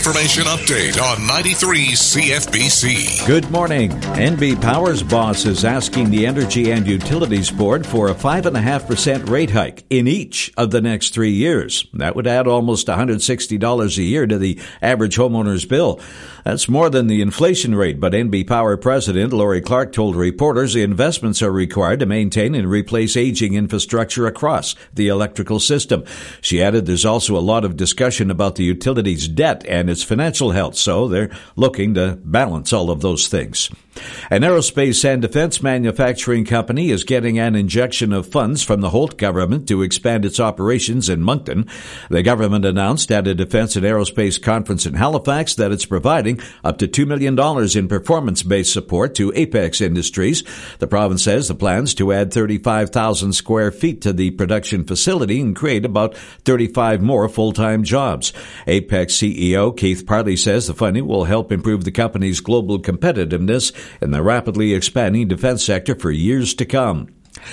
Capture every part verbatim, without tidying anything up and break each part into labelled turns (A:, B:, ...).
A: information update on ninety-three C F B C.
B: Good morning. N B Power's boss is asking the Energy and Utilities Board for a five point five percent rate hike in each of the next three years. That would add almost one hundred sixty dollars a year to the average homeowner's bill. That's more than the inflation rate, but N B Power President Lori Clark told reporters the investments are required to maintain and replace aging infrastructure across the electrical system. She added there's also a lot of discussion about the utility's debt and its financial health, so they're looking to balance all of those things. An aerospace and defense manufacturing company is getting an injection of funds from the Holt government to expand its operations in Moncton. The government announced at a defense and aerospace conference in Halifax that it's providing up to two million dollars in performance-based support to Apex Industries. The province says the plans to add thirty-five thousand square feet to the production facility and create about thirty-five more full-time jobs. Apex C E O Keith Parley says the funding will help improve the company's global competitiveness in the rapidly expanding defense sector for years to come.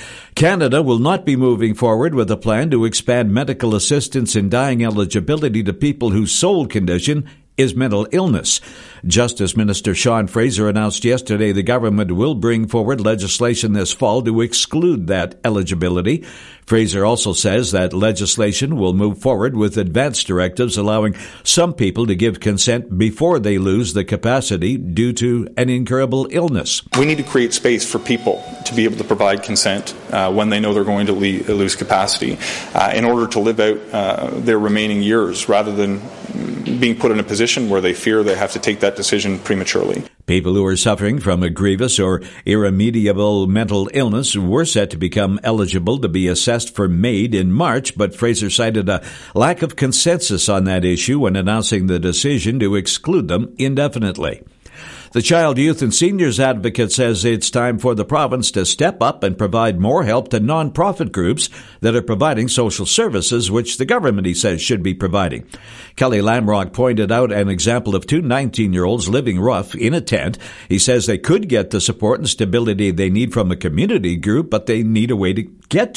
B: Canada will not be moving forward with a plan to expand medical assistance in dying eligibility to people whose sole condition is mental illness. Justice Minister Sean Fraser announced yesterday the government will bring forward legislation this fall to exclude that eligibility. Fraser also says that legislation will move forward with advance directives allowing some people to give consent before they lose the capacity due to an incurable illness.
C: We need to create space for people to be able to provide consent uh, when they know they're going to le- lose capacity uh, in order to live out uh, their remaining years rather than being put in a position where they fear they have to take that decision prematurely.
B: People who are suffering from a grievous or irremediable mental illness were set to become eligible to be assessed for MAID in March, but Fraser cited a lack of consensus on that issue when announcing the decision to exclude them indefinitely. The Child, Youth and Seniors Advocate says it's time for the province to step up and provide more help to nonprofit groups that are providing social services, which the government, he says, should be providing. Kelly Lamrock pointed out an example of two nineteen-year-olds living rough in a tent. He says they could get the support and stability they need from a community group, but they need a way to get